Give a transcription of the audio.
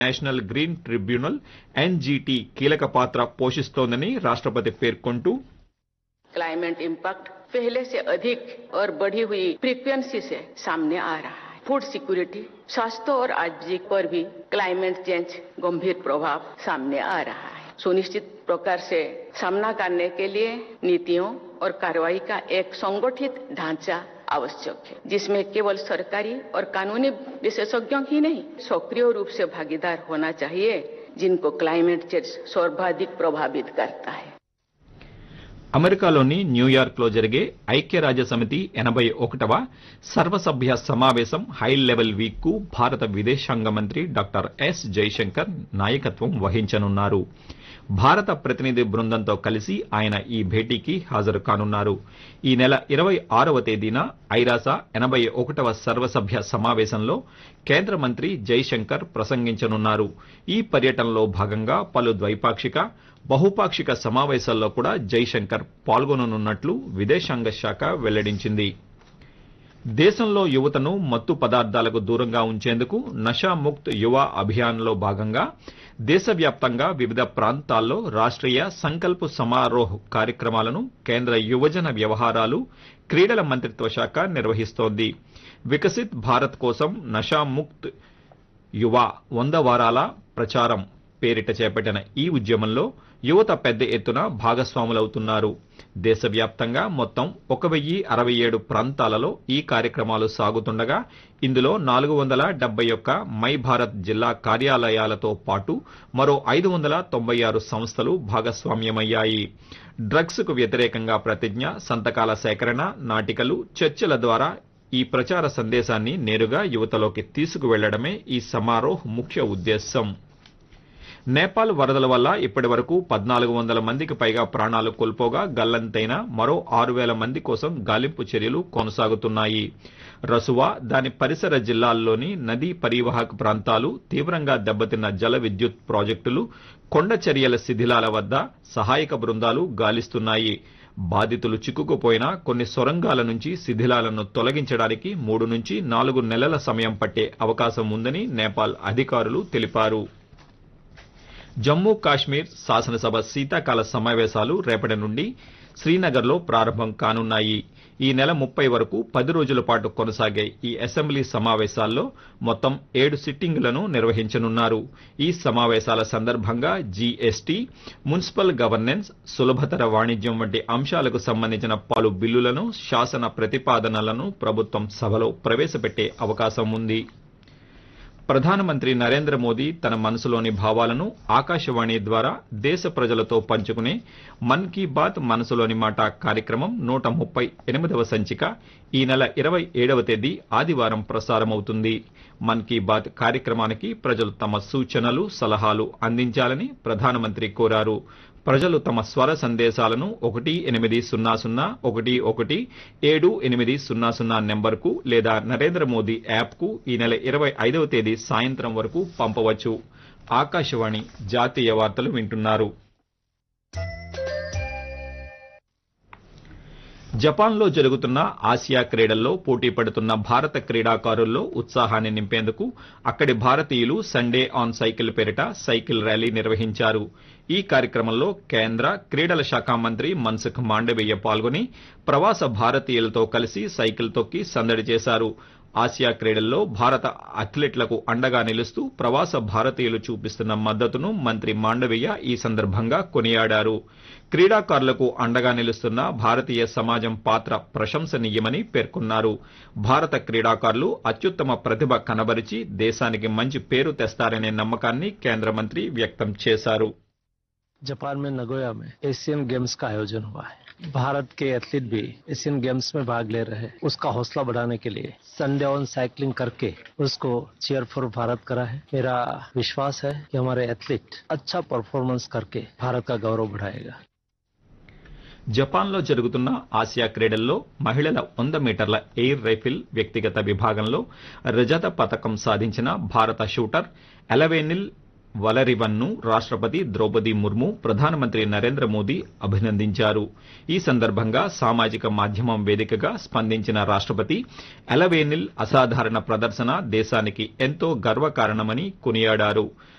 National green tribunal NGT కీలక పాత్ర పోషిస్తోందని రాష్ట్రపతి పేర్కొంటూ क्लाइमेट इम्पैक्ट पहले से अधिक और बढ़ी हुई फ्रीक्वेंसी से सामने आ रहा है। फूड सिक्योरिटी, स्वास्थ्य और आजीविका पर भी क्लाइमेट चेंज गंभीर प्रभाव सामने आ रहा है। सुनिश्चित प्रकार से सामना करने के लिए नीतियों और कार्रवाई का एक संगठित ढांचा आवश्यक है, जिसमें केवल सरकारी और कानूनी विशेषज्ञों ही नहीं, सक्रिय रूप से भागीदार होना चाहिए, जिनको क्लाइमेट चेंज सर्वाधिक प्रभावित करता है। అమెరికాలోని న్యూయార్క్లో జరిగే ఐక్యరాజ్య సమితి 81వ సర్వసభ్య సమావేశం హై లెవెల్ వీక్ కు భారత విదేశాంగ మంత్రి డాక్టర్ ఎస్ జైశంకర్ నాయకత్వం వహించనున్నారు. భారత ప్రతినిధి బృందంతో కలిసి ఆయన ఈ భేటీకి హాజరు కానున్నారు. ఈ నెల 26వ తేదీన ఐరాస 81వ సర్వసభ్య సమావేశంలో కేంద్ర మంత్రి జైశంకర్ ప్రసంగించనున్నారు. ఈ పర్యటనలో భాగంగా పలు ద్వైపాక్షిక, బహుపాక్షిక సమావేశాల్లో కూడా జైశంకర్ పాల్గొననున్నట్లు విదేశాంగ శాఖ వెల్లడించింది. దేశంలో యువతను మత్తు పదార్థాలకు దూరంగా ఉంచేందుకు నషాముక్త్ యువ అభియాన్లో భాగంగా దేశవ్యాప్తంగా వివిధ ప్రాంతాల్లో రాష్ట్రీయ సంకల్ప్ సమారోహ్ కార్యక్రమాలను కేంద్ర యువజన వ్యవహారాలు, క్రీడల మంత్రిత్వ శాఖ నిర్వహిస్తోంది. వికసిత్ భారత్ కోసం నషాముక్త్ యువ 100 వారాల ప్రచారం పేరిట చేపట్టిన ఈ ఉద్యమంలో యువత పెద్ద ఎత్తున భాగస్వాములవుతున్నారు. దేశవ్యాప్తంగా మొత్తం 1067 ప్రాంతాలలో ఈ కార్యక్రమాలు సాగుతుండగా ఇందులో 471 మై భారత్ జిల్లా కార్యాలయాలతో పాటు మరో 596 సంస్థలు భాగస్వామ్యమయ్యాయి. డ్రగ్స్ కు వ్యతిరేకంగా ప్రతిజ్ఞ, సంతకాల సేకరణ, నాటికలు, చర్చల ద్వారా ఈ ప్రచార సందేశాన్ని నేరుగా యువతలోకి తీసుకువెళ్లడమే ఈ సమారోహ్ ముఖ్య ఉద్దేశం. నేపాల్ వరదల వల్ల ఇప్పటి వరకు 1400 మందికి పైగా ప్రాణాలు కోల్పోగా గల్లంతైన మరో 6000 మంది కోసం గాలింపు చర్యలు కొనసాగుతున్నాయి. రసువా, దాని పరిసర జిల్లాల్లోని నదీ పరివాహక ప్రాంతాలు, తీవ్రంగా దెబ్బతిన్న జల విద్యుత్ ప్రాజెక్టులు, కొండ చర్యల శిథిలాల వద్ద సహాయక బృందాలు గాలిస్తున్నాయి. బాధితులు చిక్కుకుపోయిన కొన్ని సొరంగాల నుంచి శిథిలాలను తొలగించడానికి 3 నుంచి 4 నెలల సమయం పట్టే అవకాశం ఉందని నేపాల్ అధికారులు తెలిపారు. జమ్మూ కాశ్మీర్ శాసనసభ శీతాకాల సమావేశాలు రేపటి నుండి శ్రీనగర్లో ప్రారంభం కానున్నాయి. ఈ నెల 30 వరకు 10 రోజుల పాటు కొనసాగే ఈ అసెంబ్లీ సమావేశాల్లో మొత్తం 7 సిట్టింగులను నిర్వహించనున్నారు. ఈ సమావేశాల సందర్భంగా జీఎస్టీ, మున్సిపల్ గవర్నెన్స్, సులభతర వాణిజ్యం వంటి అంశాలకు సంబంధించిన పలు బిల్లులను, శాసన ప్రతిపాదనలను ప్రభుత్వం సభలో ప్రవేశపెట్టే అవకాశం ఉంది. ప్రధానమంత్రి నరేంద్ర మోదీ తన మనసులోని భావాలను ఆకాశవాణి ద్వారా దేశ ప్రజలతో పంచుకునే మన్ కీ బాత్ మనసులోని మాట కార్యక్రమం 138వ సంచిక ఈ నెల 27వ తేదీ ఆదివారం ప్రసారమవుతుంది. మన్ కీ బాత్ కార్యక్రమానికి ప్రజలు తమ సూచనలు, సలహాలు అందించాలని ప్రధానమంత్రి కోరారు. ప్రజలు తమ స్వర సందేశాలను 18001178000 నెంబర్కు లేదా నరేంద్ర మోదీ యాప్కు ఈ నెల 25వ తేదీ సాయంత్రం వరకు పంపవచ్చు. ఆకాశవాణి జాతీయ వార్తలు వింటున్నారు. జపాన్లో జరుగుతున్న ఆసియా క్రీడల్లో పోటీ పడుతున్న భారత క్రీడాకారుల్లో ఉత్సాహాన్ని నింపేందుకు అక్కడి భారతీయులు సండే ఆన్ సైకిల్ పేరిట సైకిల్ ర్యాలీ నిర్వహించారు. ఈ కార్యక్రమంలో కేంద్ర క్రీడల శాఖ మంత్రి మన్సుఖ్ మాండవీయ పాల్గొని ప్రవాస భారతీయులతో కలిసి సైకిల్ తొక్కి సందడి చేశారు. ఆసియా క్రీడల్లో భారత అథ్లెట్లకు అండగా నిలుస్తూ ప్రవాస భారతీయులు చూపిస్తున్న మద్దతును మంత్రి మాండవీయ ఈ సందర్భంగా కొనియాడారు. క్రీడాకారులకు అండగా నిలుస్తున్న భారతీయ సమాజం పాత్ర ప్రశంసనీయమని పేర్కొన్నారు. భారత క్రీడాకారులు అత్యుత్తమ ప్రతిభ కనబరిచి దేశానికి మంచి పేరు తెస్తారనే నమ్మకాన్ని కేంద్ర మంత్రి వ్యక్తం చేశారు. जापान में नगोया में एशियन गेम्स का आयोजन हुआ है। भारत के एथलीट भी एशियन गेम्स में भाग ले रहे हैं। उसका हौसला बढ़ाने के लिए संडे ऑन साइकिलिंग करके उसको चीयर फॉर भारत करा है। मेरा विश्वास है कि हमारे एथलीट अच्छा परफॉर्मेंस करके भारत का गौरव बढ़ाएगा. జపాన్లో జరుగుతున్న ఆసియా క్రీడల్లో మహిళల 100 మీటర్ల ఎయిర్ రైఫిల్ వ్యక్తిగత విభాగంలో రజత పతకం సాధించిన భారత షూటర్ ఎలవేనిల్ వలరివన్ను రాష్ట్రపతి ద్రౌపది ముర్ము ప్రధానమంత్రి నరేంద్ర మోదీ అభినందించారు. ఈ సందర్భంగా సామాజిక మాధ్యమం వేదికగా స్పందించిన రాష్ట్రపతి ఎలవేనిల్ అసాధారణ ప్రదర్శన దేశానికి ఎంతో గర్వకారణమని కొనియాడారు.